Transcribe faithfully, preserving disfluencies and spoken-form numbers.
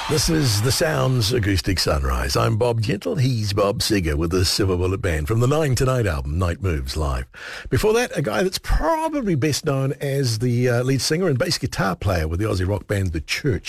This is The Sounds Acoustic Sunrise. I'm Bob Gentle. He's Bob Seger with the Silver Bullet Band from the Nine Tonight album, Night Moves Live. Before that, a guy that's probably best known as the uh, lead singer and bass guitar player with the Aussie rock band The Church.